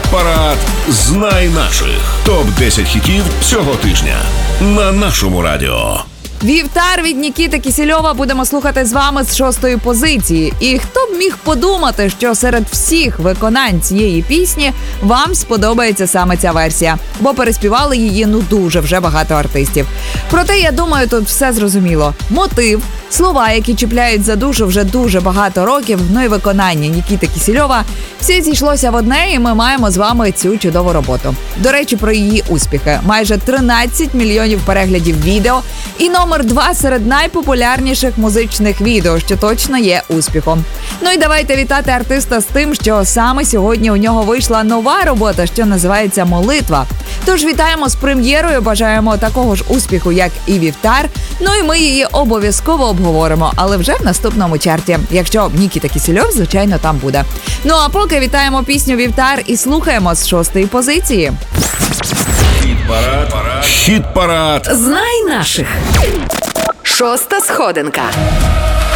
Хіт-парад «Знай наших». Топ-10 хітів цього тижня на нашому радіо. Вівтар від Нікіти Кісельова будемо слухати з вами з 6-ї позиції. І хто б міг подумати, що серед всіх виконань цієї пісні вам сподобається саме ця версія. Бо переспівали її дуже вже багато артистів. Проте, я думаю, тут все зрозуміло. Мотив, слова, які чіпляють за душу вже дуже багато років, і виконання Нікіти Кісельова – все зійшлося в одне, і ми маємо з вами цю чудову роботу. До речі, про її успіхи. Майже 13 мільйонів переглядів відео і номер 2 серед найпопулярніших музичних відео, що точно є успіхом. І давайте вітати артиста з тим, що саме сьогодні у нього вийшла нова робота, що називається «Молитва». Тож вітаємо з прем'єрою, бажаємо такого ж успіху, як і Вівтар. І ми її обов'язково обговоримо, але вже в наступному чарті, якщо Нікіта Кісельов, звичайно, там буде. А поки вітаємо пісню «Вівтар» і слухаємо з 6-ї позиції. Хіт-парад. Знай наших. 6-та сходинка.